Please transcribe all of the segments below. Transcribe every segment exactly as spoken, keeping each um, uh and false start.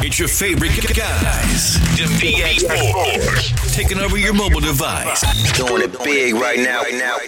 It's your favorite guys, the B X Boys, taking over your mobile device. Doing it big right now. Right now.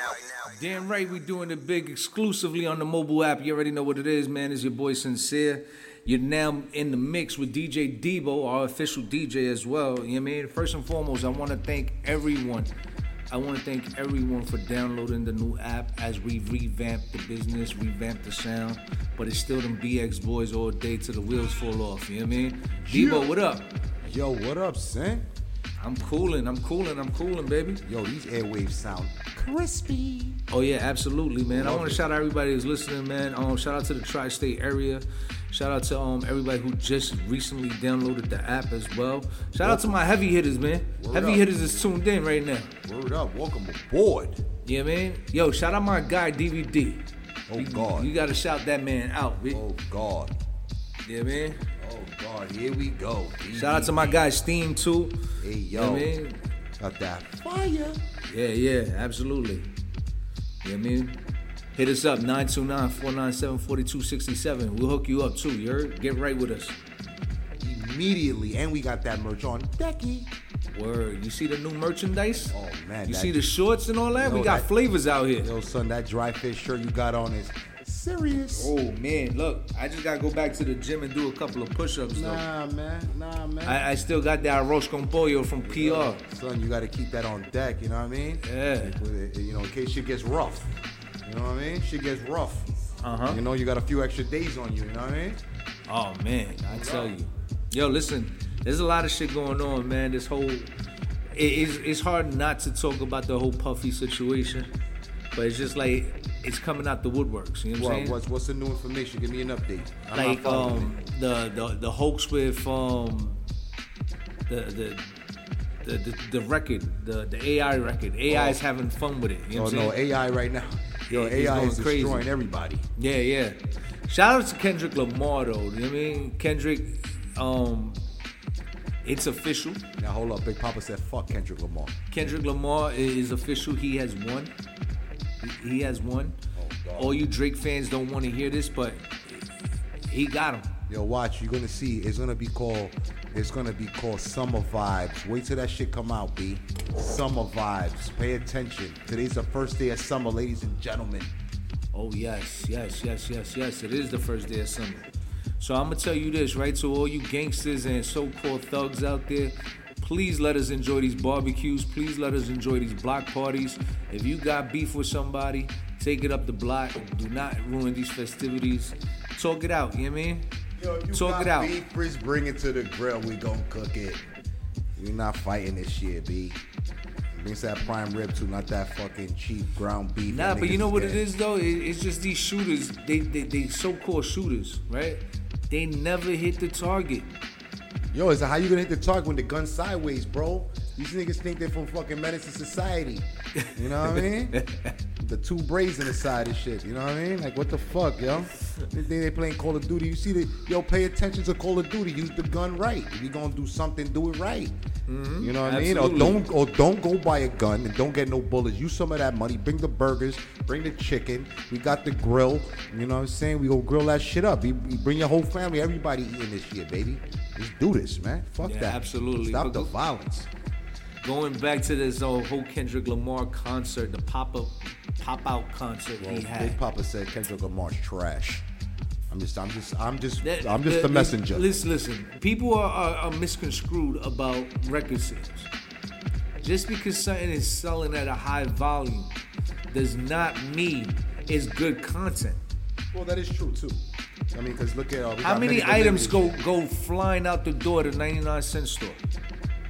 Damn right, we doing it big exclusively on the mobile app. You already know what it is, man. It's your boy Sincere. You're now in the mix with D J Debo, our official D J as well. You know what I mean? First and foremost, I want to thank everyone. I want to thank everyone for downloading the new app as we revamp the business, revamp the sound. But it's still them B X boys all day till the wheels fall off. You know what I mean? Yeah. Debo, what up? Yo, what up, son? I'm cooling. I'm cooling. I'm cooling, baby. Yo, these airwaves sound crispy. Oh yeah, absolutely, man. Love I want to it. shout out everybody who's listening, man. Um, shout out to the tri-state area. Shout out to um everybody who just recently downloaded the app as well. Shout out to my heavy hitters, man. Word heavy up. hitters is tuned in right now. Word up, welcome aboard. You know what I mean? Yo, shout out my guy D V D. Oh, you, God. You gotta shout that man out, bitch. Oh, God. You know what I mean? Oh, God, here we go. Shout out to my guy Steam too. Hey, You yo. know what I mean? Got that fire. Yeah, yeah, absolutely. You know what I mean? Hit us up, nine two nine, four nine seven, four two six seven. We'll hook you up too, you heard? Get right with us. Immediately, and we got that merch on Becky. Word. You see the new merchandise? Oh, man. You that- see the shorts and all that? Yo, We got that- flavors out here. Yo, son, that dry fish shirt you got on is serious. Oh, man, look. I just gotta go back to the gym and do a couple of push-ups, though. Nah, man. Nah, man. I, I still got that arroz con pollo from P R. Son, you got to keep that on deck, you know what I mean? Yeah. With it, you know, in case shit gets rough. You know what I mean? Shit gets rough. Uh-huh. You know, you got a few extra days on you, you know what I mean? Oh, man, I tell you. Yo, listen, there's a lot of shit going on, man. This whole... It, it's, it's hard not to talk about the whole Puffy situation, but it's just like, it's coming out the woodworks, you know what I'm What, saying? what's, what's the new information? Give me an update. I'm not Like following um the, the the hoax with um the the the the, the record, the, the A I record. A I is Oh. having fun with it. You know Oh, what I'm no, saying? A I right now. Yo, It- it's A I going is crazy. destroying everybody. Yeah, yeah. Shout out to Kendrick Lamar though. You know what I mean? Kendrick, um, it's official. Now, hold up. Big Papa said, fuck Kendrick Lamar. Kendrick Lamar is official. He has won. He- He has won. Oh, God. All you Drake fans don't want to hear this, but he got him. Yo, watch. You're going to see. It's going to be called, it's going to be called Summer Vibes. Wait till that shit come out, B. Summer Vibes. Pay attention. Today's the first day of summer, ladies and gentlemen. Oh, yes, yes, yes, yes, yes. It is the first day of summer. So I'm going to tell you this, right? To all you gangsters and so-called thugs out there, please let us enjoy these barbecues. Please let us enjoy these block parties. If you got beef with somebody, take it up the block. Do not ruin these festivities. Talk it out, you know what I mean? Yo, if you Talk got it out. beef, Frizz, bring it to the grill. We gon' cook it. We're not fighting this shit, B. Bring us that prime rib too, not that fucking cheap ground beef. Nah, that but you niggas know what get. it is, though? It- It's just these shooters, they, they, they so-called shooters, right? They never hit the target. Yo, is it how you gonna hit the target when the gun's sideways, bro? These niggas think they're from fucking Menace to Society. You know what I mean? The two braids in the side of shit. You know what I mean? Like, what the fuck, yo? They think they playing Call of Duty. You see the, yo, pay attention to Call of Duty. Use the gun right. If you gonna do something, do it right. You know what I mean? Or Absolutely. don't, or don't go buy a gun and don't get no bullets. Use some of that money. Bring the burgers. Bring the chicken. We got the grill. You know what I'm saying? We gonna grill that shit up. You, you bring your whole family. Everybody eating this shit, baby. Let's do this, man. Fuck Yeah, that. absolutely. Stop But the go- violence. Going back to this uh, whole Kendrick Lamar concert, the pop-up, pop-out concert Well, he Big had. Papa said Kendrick Lamar's trash. I'm just, I'm just, I'm just, That- I'm just the messenger. Listen, listen. People are, are, are misconstrued about record sales. Just because something is selling at a high volume does not mean it's good content. Well, that is true too. I mean, because look at uh, we How got many many items go deliveries. go flying out the door to ninety-nine cent store?